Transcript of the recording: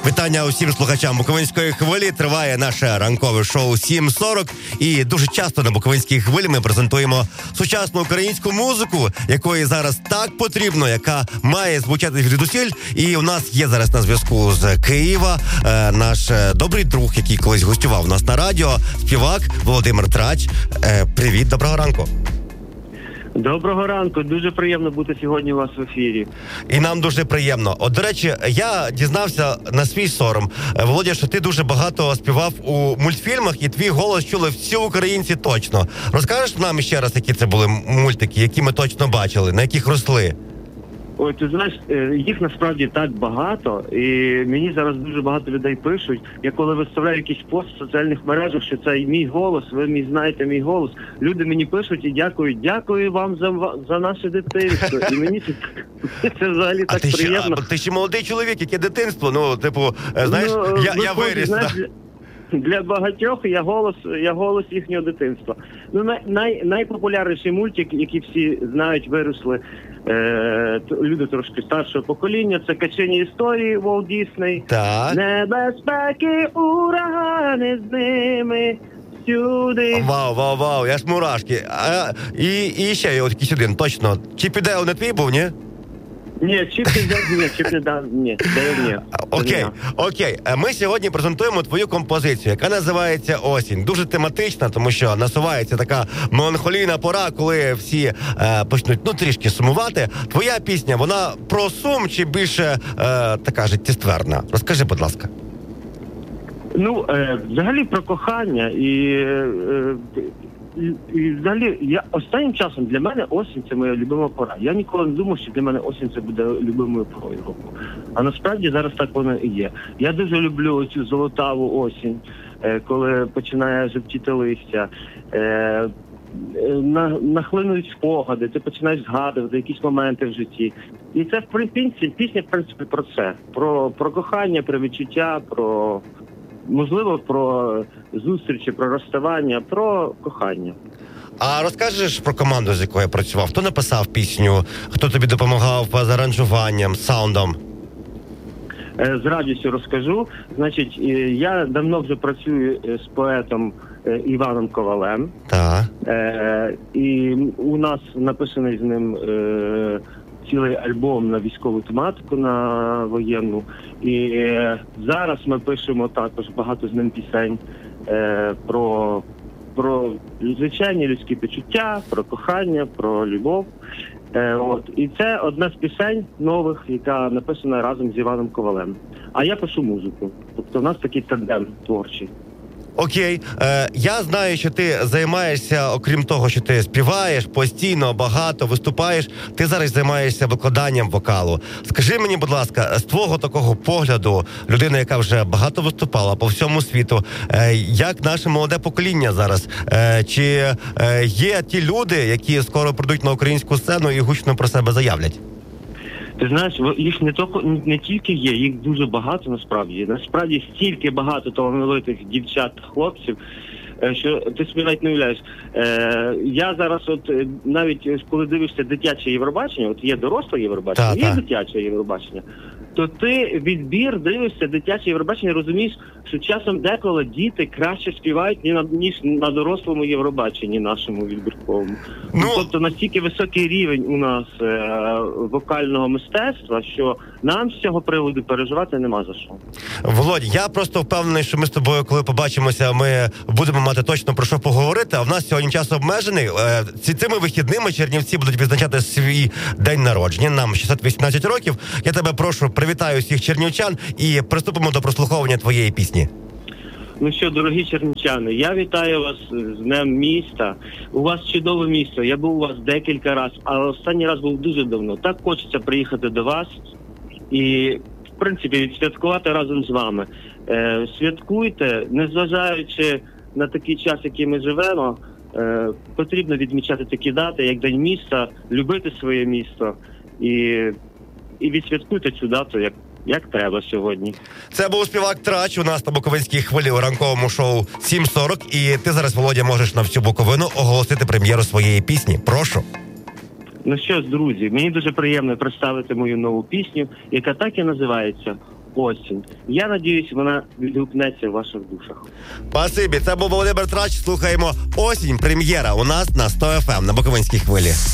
Вітання усім слухачам Буковинської хвилі. Триває наше ранкове шоу 7.40. І дуже часто на Буковинській хвилі ми презентуємо сучасну українську музику, якої зараз так потрібно, яка має звучати звідусіль. І у нас є зараз на зв'язку з Києва наш добрий друг, який колись гостював у нас на радіо, співак Володимир Трач. Привіт, доброго ранку. Доброго ранку, дуже приємно бути сьогодні у вас в ефірі. І нам дуже приємно. От, до речі, я дізнався на свій сором, Володя, що ти дуже багато співав у мультфільмах, і твій голос чули всі українці точно. Розкажеш нам ще раз, які це були мультики, які ми точно бачили, на яких росли? Ой, ти знаєш, їх насправді так багато, і мені зараз дуже багато людей пишуть. Я коли виставляю якийсь пост в соціальних мережах, що це мій голос, ви знаєте мій голос. Люди мені пишуть і дякую вам за наше дитинство. І мені це взагалі так приємно. Ти ще молодий чоловік, яке дитинство, знаєш, я виріс. Для багатьох я голос їхнього дитинства. Найпопулярніший мультик, який всі знають, виросли люди трошки старшого покоління, це «Качені історії» Walt Disney. Так. Небезпеки, урагани з ними всюди. Вау, я ж мурашки. І ще є якийсь один, точно. Чіп і Дейл не твій був, ні? Ні, Чіп і Дейл, ні. Окей. Ми сьогодні презентуємо твою композицію, яка називається «Осінь». Дуже тематична, тому що насувається така меланхолійна пора, коли всі почнуть, трішки сумувати. Твоя пісня, вона про сум чи більше така життєстверна? Розкажи, будь ласка. Взагалі про кохання і взагалі, останнім часом для мене осінь – це моя любима пора. Я ніколи не думав, що для мене осінь – це буде любимою порою року. А насправді зараз так воно і є. Я дуже люблю цю золотаву осінь, коли починає жовтіти листя, нахлинують спогади, ти починаєш згадувати якісь моменти в житті. І це пісня, в принципі, про це. Про кохання, про відчуття, можливо, про зустрічі, про розставання, про кохання. А розкажеш про команду, з якою я працював? Хто написав пісню? Хто тобі допомагав з аранжуванням, саундом? З радістю розкажу. Значить, я давно вже працюю з поетом Іваном Ковалем. Так. І у нас написаний з ним цілий альбом на військову тематику, на воєнну. І зараз ми пишемо також багато з ним пісень про звичайні людські почуття, про кохання, про любов. І це одна з пісень нових, яка написана разом з Іваном Ковалем. А я пишу музику. Тобто в нас такий тандем творчий. Окей. Я знаю, що ти займаєшся, окрім того, що ти співаєш, постійно, багато виступаєш, ти зараз займаєшся викладанням вокалу. Скажи мені, будь ласка, з твого такого погляду, людина, яка вже багато виступала по всьому світу, як наше молоде покоління зараз? Чи є ті люди, які скоро прийдуть на українську сцену і гучно про себе заявлять? Ти знаєш, їх не тільки є, їх дуже багато насправді. Насправді стільки багато талановитих дівчат та хлопців, що ти собі навіть не уявляєш. Я зараз навіть коли дивишся дитяче Євробачення, є доросле Євробачення, є дитяче Євробачення, то ти відбір дивишся дитяче Євробачення, розумієш, що часом деколи діти краще співають, ніж на дорослому Євробаченні нашому відбірковому. Тобто настільки високий рівень у нас вокального мистецтва, що нам з цього приводу переживати нема за що. Володь, я просто впевнений, що ми з тобою, коли побачимося, ми будемо мати точно про що поговорити, а в нас сьогодні час обмежений. Цими вихідними чернівці будуть відзначати свій день народження. Нам 618 років. Я тебе прошу, привітаю всіх чернівчан і приступимо до прослуховування твоєї пісні. Ну що, дорогі чернівчани, я вітаю вас з Днем міста. У вас чудове місто. Я був у вас декілька разів, але останній раз був дуже давно. Так хочеться приїхати до вас і, в принципі, відсвяткувати разом з вами. Святкуйте, незважаючи на такий час, який ми живемо, потрібно відмічати такі дати, як День міста, любити своє місто і відсвяткуйте цю дату, як треба сьогодні. Це був співак Трач у нас на Буковинській хвилі у ранковому шоу 7.40. І ти зараз, Володя, можеш на всю Буковину оголосити прем'єру своєї пісні. Прошу. Ну що ж, друзі, мені дуже приємно представити мою нову пісню, яка так і називається осінь. Я надіюсь, вона відгукнеться в ваших душах. Спасибі, це був Володимир Трач. Слухаємо «Осінь», прем'єра у нас на 100 FM на Буковинській хвилі.